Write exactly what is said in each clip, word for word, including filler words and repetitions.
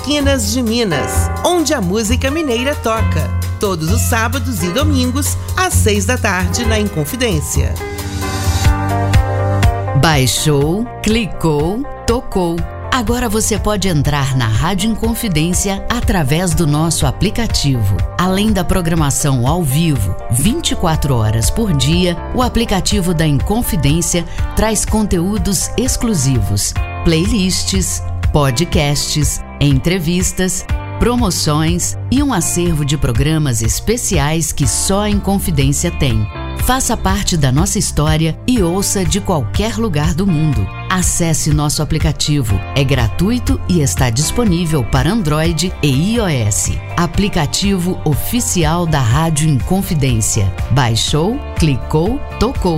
Esquinas de Minas, onde a música mineira toca. Todos os sábados e domingos, às seis da tarde, na Inconfidência. Baixou, clicou, tocou. Agora você pode entrar na Rádio Inconfidência através do nosso aplicativo. Além da programação ao vivo, vinte e quatro horas por dia, o aplicativo da Inconfidência traz conteúdos exclusivos, playlists, podcasts, entrevistas, promoções e um acervo de programas especiais que só a Inconfidência tem. Faça parte da nossa história e ouça de qualquer lugar do mundo. Acesse nosso aplicativo. É gratuito e está disponível para Android e iOS. Aplicativo oficial da Rádio Inconfidência. Baixou, clicou, tocou.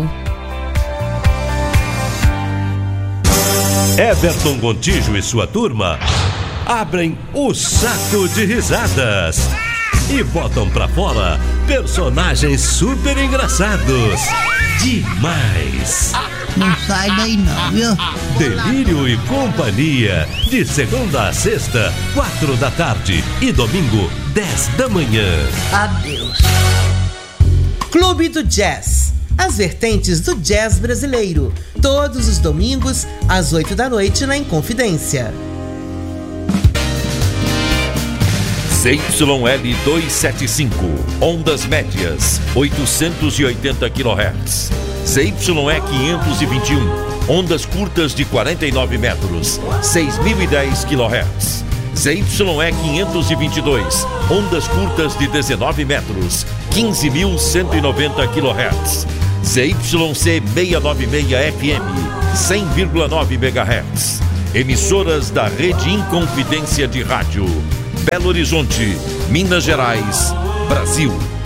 Everton Gontijo e sua turma abrem o saco de risadas e botam pra fora personagens super engraçados. Demais! Não sai daí não, viu? Delírio e Companhia, de segunda a sexta, quatro da tarde e domingo, dez da manhã. Adeus. Clube do Jazz. As vertentes do jazz brasileiro. Todos os domingos, às oito da noite, na Inconfidência. Z Y L duzentos e setenta e cinco, ondas médias, oitocentos e oitenta quilohertz. Z Y E quinhentos e vinte e um, ondas curtas de quarenta e nove metros, seis mil e dez quilohertz. Z Y E quinhentos e vinte e dois, ondas curtas de dezenove metros, quinze mil cento e noventa quilohertz. Z Y C seiscentos e noventa e seis F M, cem vírgula nove megahertz. Emissoras da Rede Inconfidência de Rádio. Belo Horizonte, Minas Gerais, Brasil.